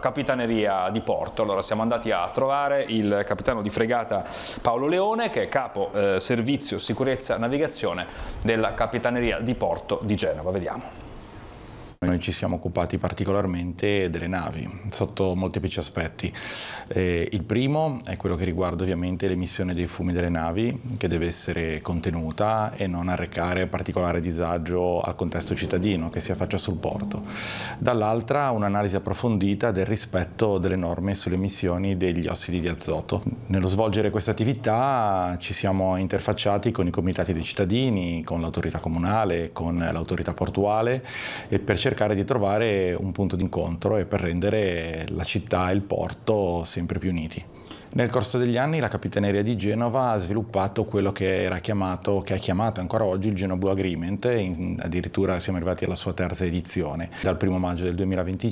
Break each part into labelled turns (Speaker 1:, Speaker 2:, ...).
Speaker 1: Capitaneria di Porto. Allora siamo andati a trovare il capitano di fregata Paolo Leone, che è capo servizio sicurezza navigazione della Capitaneria di Porto di Genova. Vediamo.
Speaker 2: Noi ci siamo occupati particolarmente delle navi, sotto molteplici aspetti. Il primo è quello che riguarda ovviamente l'emissione dei fumi delle navi, che deve essere contenuta e non arrecare particolare disagio al contesto cittadino che si affaccia sul porto. Dall'altra un'analisi approfondita del rispetto delle norme sulle emissioni degli ossidi di azoto. Nello svolgere questa attività ci siamo interfacciati con i comitati dei cittadini, con l'autorità comunale, con l'autorità portuale e per cercare di trovare un punto d'incontro e per rendere la città e il porto sempre più uniti. Nel corso degli anni la Capitaneria di Genova ha sviluppato quello che è chiamato ancora oggi il Genoa Blue Agreement, addirittura siamo arrivati alla sua terza edizione. Dal 1° maggio del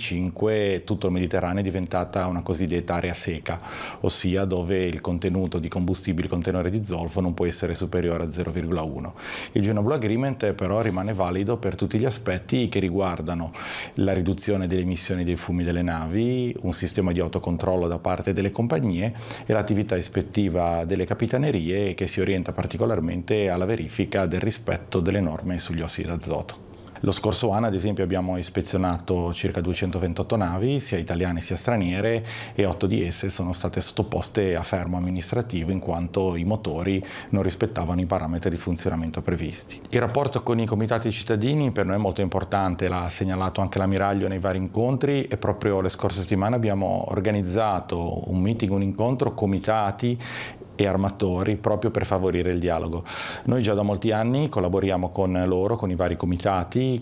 Speaker 2: 2025 tutto il Mediterraneo è diventata una cosiddetta area seca, ossia dove il contenuto di combustibili contenore di zolfo non può essere superiore a 0,1. Il Genoa Blue Agreement però rimane valido per tutti gli aspetti che riguardano la riduzione delle emissioni dei fumi delle navi, un sistema di autocontrollo da parte delle compagnie e l'attività ispettiva delle capitanerie che si orienta particolarmente alla verifica del rispetto delle norme sugli ossidi d'azoto. Lo scorso anno, ad esempio, abbiamo ispezionato circa 228 navi, sia italiane sia straniere, e 8 di esse sono state sottoposte a fermo amministrativo in quanto i motori non rispettavano i parametri di funzionamento previsti. Il rapporto con i comitati cittadini per noi è molto importante, l'ha segnalato anche l'ammiraglio nei vari incontri, e proprio le scorse settimane abbiamo organizzato un meeting, un incontro comitati e armatori proprio per favorire il dialogo. Noi già da molti anni collaboriamo con loro, con i vari comitati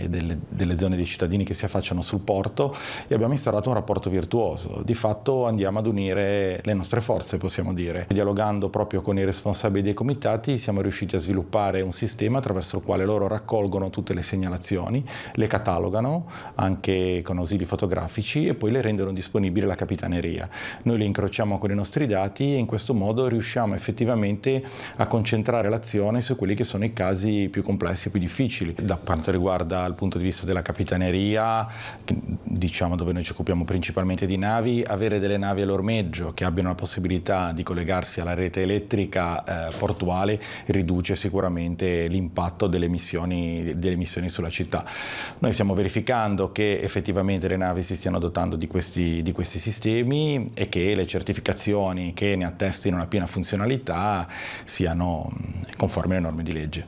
Speaker 2: delle zone dei cittadini che si affacciano sul porto, e abbiamo instaurato un rapporto virtuoso. Di fatto andiamo ad unire le nostre forze, possiamo dire. Dialogando proprio con i responsabili dei comitati siamo riusciti a sviluppare un sistema attraverso il quale loro raccolgono tutte le segnalazioni, le catalogano anche con ausili fotografici e poi le rendono disponibili alla Capitaneria. Noi le incrociamo con i nostri dati e in questo modo riusciamo effettivamente a concentrare l'azione su quelli che sono i casi più complessi e più difficili. Da quanto riguarda il punto di vista della Capitaneria, diciamo dove noi ci occupiamo principalmente di navi, avere delle navi all'ormeggio che abbiano la possibilità di collegarsi alla rete elettrica portuale riduce sicuramente l'impatto delle emissioni sulla città. Noi stiamo verificando che effettivamente le navi si stiano dotando di questi sistemi e che le certificazioni che ne attestino una piena funzionalità siano conformi alle norme di legge.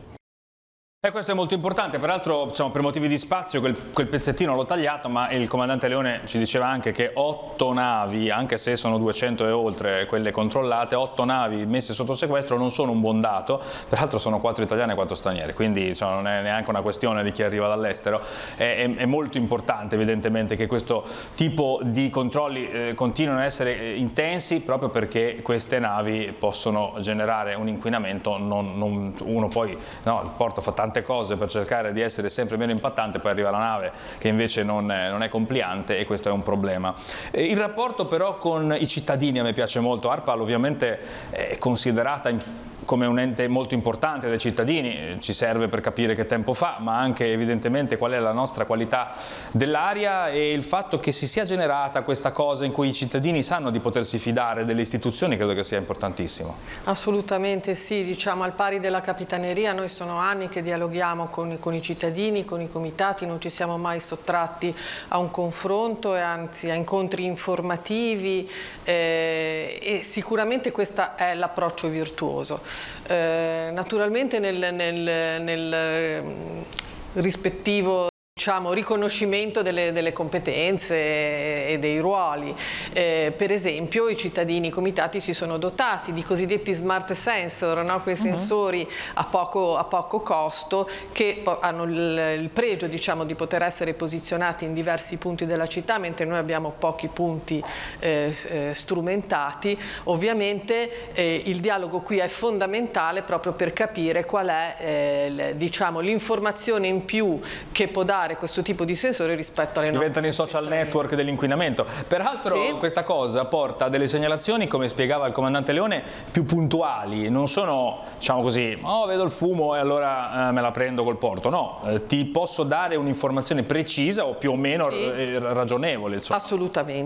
Speaker 1: E questo è molto importante, peraltro per motivi di spazio quel pezzettino l'ho tagliato, ma il comandante Leone ci diceva anche che 8 navi, anche se sono 200 e oltre quelle controllate, 8 navi messe sotto sequestro non sono un buon dato, peraltro sono 4 italiane e 4 straniere, quindi non è neanche una questione di chi arriva dall'estero. È molto importante evidentemente che questo tipo di controlli continuino a essere intensi, proprio perché queste navi possono generare un inquinamento, uno poi, il porto fa tante cose per cercare di essere sempre meno impattante, poi arriva la nave che invece non è compliante, e questo è un problema. Il rapporto però con i cittadini a me piace molto. ARPAL ovviamente è considerata come un ente molto importante dai cittadini, ci serve per capire che tempo fa, ma anche evidentemente qual è la nostra qualità dell'aria, e il fatto che si sia generata questa cosa in cui i cittadini sanno di potersi fidare delle istituzioni credo che sia importantissimo.
Speaker 3: Assolutamente sì, diciamo al pari della Capitaneria noi sono anni che dialoghiamo con i cittadini, con i comitati, non ci siamo mai sottratti a un confronto e anzi a incontri informativi, e sicuramente questo è l'approccio virtuoso. Naturalmente nel rispettivo riconoscimento delle competenze e dei ruoli. Per esempio i cittadini, i comitati si sono dotati di cosiddetti smart sensor, quei sensori a poco costo che hanno il pregio di poter essere posizionati in diversi punti della città, mentre noi abbiamo pochi punti strumentati. Ovviamente il dialogo qui è fondamentale proprio per capire qual è l'informazione in più che può dare questo tipo di sensori rispetto alle nostre.
Speaker 1: Diventano i social network dell'inquinamento. Peraltro sì, questa cosa porta a delle segnalazioni, come spiegava il comandante Leone, più puntuali. Non sono, vedo il fumo e allora me la prendo col porto. No, ti posso dare un'informazione precisa o più o meno ragionevole. Insomma.
Speaker 3: Assolutamente.